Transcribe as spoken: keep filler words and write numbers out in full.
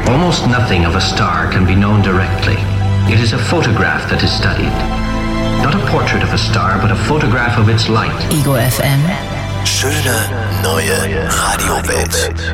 Almost nothing of a star can be known directly. It is a photograph that is studied. Not a portrait of a star, but a photograph of its light. Ego F M. Schöne neue Radiowelt.